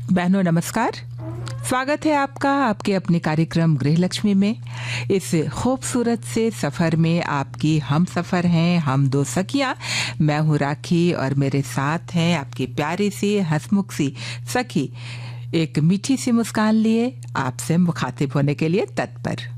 बहनों नमस्कार, स्वागत है आपका आपके अपने कार्यक्रम गृहलक्ष्मी में। इस खूबसूरत से सफ़र में आपकी हम सफ़र हैं हम दो सखियां। मैं हूँ राखी और मेरे साथ हैं आपकी प्यारी सी हंसमुख सी सखी, एक मीठी सी मुस्कान लिए आपसे मुखातिब होने के लिए तत्पर।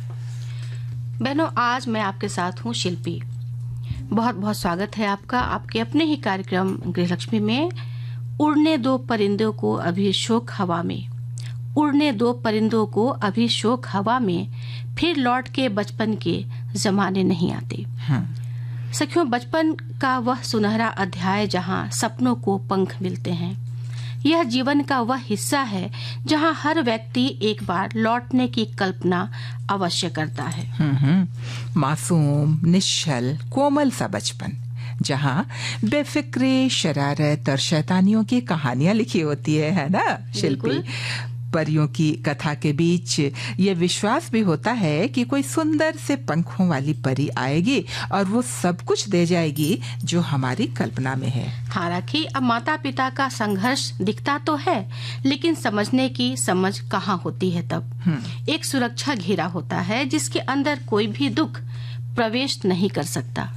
बहनों, आज मैं आपके साथ हूँ शिल्पी। बहुत बहुत स्वागत है आपका आपके अपने ही कार्यक्रम गृहलक्ष्मी में। उड़ने दो परिंदों को अभी शोक हवा में, उड़ने दो परिंदों को अभी शोक हवा में, फिर लौट के बचपन के जमाने नहीं आते। सखियों, बचपन का वह सुनहरा अध्याय जहाँ सपनों को पंख मिलते हैं, यह जीवन का वह हिस्सा है जहाँ हर व्यक्ति एक बार लौटने की कल्पना अवश्य करता है। मासूम, निश्चल, कोमल सा बचपन, जहाँ बेफिक्री, शरारत और शैतानियों की कहानियां लिखी होती है ना शिल्पी। परियों की कथा के बीच ये विश्वास भी होता है कि कोई सुंदर से पंखों वाली परी आएगी और वो सब कुछ दे जाएगी जो हमारी कल्पना में है। हाँ राखी, अब माता पिता का संघर्ष दिखता तो है, लेकिन समझने की समझ कहाँ होती है तब। एक सुरक्षा घेरा होता है जिसके अंदर कोई भी दुख प्रवेश नहीं कर सकता।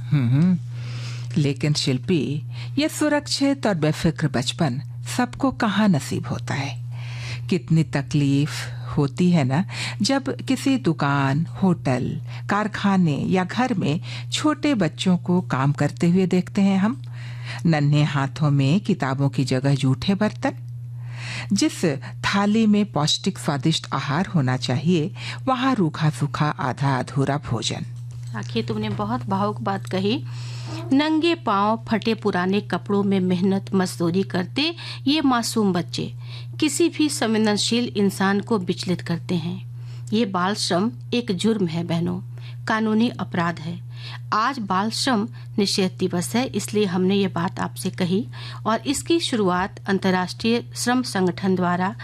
लेकिन शिल्पी, ये सुरक्षित और बेफिक्र बचपन सबको कहाँ नसीब होता है। कितनी तकलीफ होती है ना जब किसी दुकान, होटल, कारखाने या घर में छोटे बच्चों को काम करते हुए देखते हैं हम। नन्हे हाथों में किताबों की जगह जूठे बर्तन। जिस थाली में पौष्टिक स्वादिष्ट आहार होना चाहिए, वहाँ रूखा सूखा आधा अधूरा भोजन। आखिर तुमने बहुत भावुक बात कही। नंगे पांव फटे पुराने कपड़ों में मेहनत मजदूरी करते ये मासूम बच्चे किसी भी संवेदनशील इंसान को विचलित करते हैं। ये बाल श्रम एक जुर्म है बहनों, कानूनी अपराध है। आज बाल श्रम निषेध दिवस है, इसलिए हमने ये बात आपसे कही और इसकी शुरुआत अंतर्राष्ट्रीय श्रम संगठन द्वारा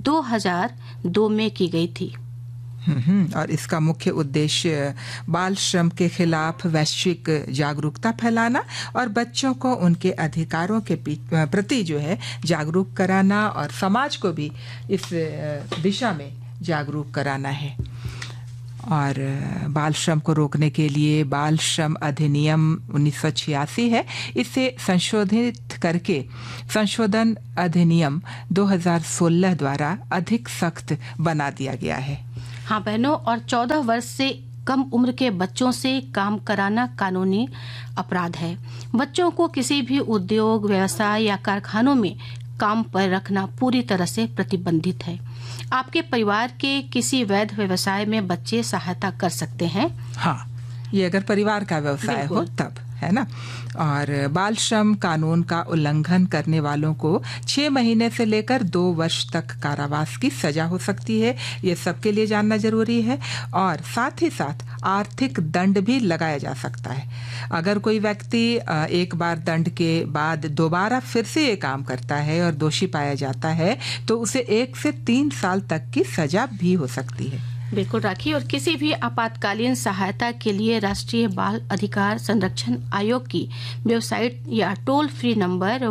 2002 में की गई थी। और इसका मुख्य उद्देश्य बाल श्रम के खिलाफ वैश्विक जागरूकता फैलाना और बच्चों को उनके अधिकारों के प्रति जो है जागरूक कराना और समाज को भी इस दिशा में जागरूक कराना है। और बाल श्रम को रोकने के लिए बाल श्रम अधिनियम 1986 है, इसे संशोधित करके संशोधन अधिनियम 2016 द्वारा अधिक सख्त बना दिया गया है। हाँ बहनों, और 14 वर्ष से कम उम्र के बच्चों से काम कराना कानूनी अपराध है। बच्चों को किसी भी उद्योग, व्यवसाय या कारखानों में काम पर रखना पूरी तरह से प्रतिबंधित है। आपके परिवार के किसी वैध व्यवसाय में बच्चे सहायता कर सकते हैं। हाँ, ये अगर परिवार का व्यवसाय हो तब, है ना। और बाल श्रम कानून का उल्लंघन करने वालों को 6 महीने से लेकर 2 वर्ष तक कारावास की सजा हो सकती है। ये सबके लिए जानना जरूरी है। और साथ ही साथ आर्थिक दंड भी लगाया जा सकता है। अगर कोई व्यक्ति एक बार दंड के बाद दोबारा फिर से ये काम करता है और दोषी पाया जाता है तो उसे 1 से 3 साल तक की सजा भी हो सकती है। बिल्कुल राखी, और किसी भी आपातकालीन सहायता के लिए राष्ट्रीय बाल अधिकार संरक्षण आयोग की वेबसाइट या टोल फ्री नंबर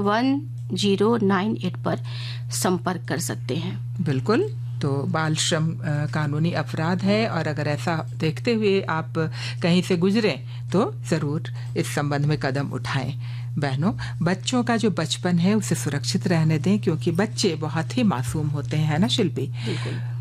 1098 पर संपर्क कर सकते हैं। बिल्कुल, तो बाल श्रम कानूनी अपराध है और अगर ऐसा देखते हुए आप कहीं से गुजरें तो जरूर इस संबंध में कदम उठाएं। बहनों, बच्चों का जो बचपन है उसे सुरक्षित रहने दें, क्योंकि बच्चे बहुत ही मासूम होते हैं, है ना शिल्पी।